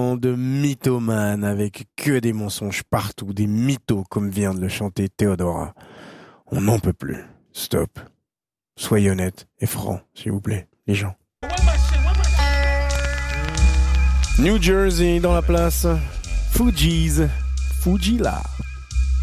bande de mythomanes avec que des mensonges partout, des mythos comme vient de le chanter Théodora. On n'en peut plus. Stop. Soyez honnêtes et francs, s'il vous plaît, les gens. New Jersey dans la place. Fugees. Fujila.